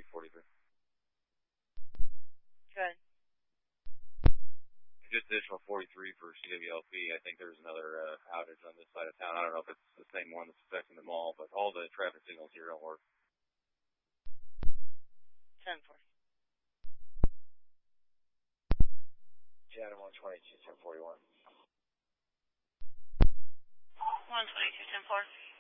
43. Good. Just additional 43 for CWLP. I think there's another outage on this side of town. I don't know if it's the same one that's affecting them all, but all the traffic signals here don't work. 10-4. Channel 122, 1041. 122, 10-4.